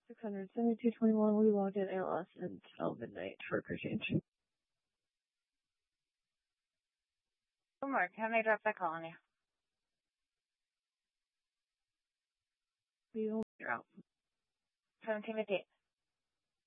672.21. We logged in ALS until midnight for crew change. Mark, how many drops I call on you? You're out. 1758.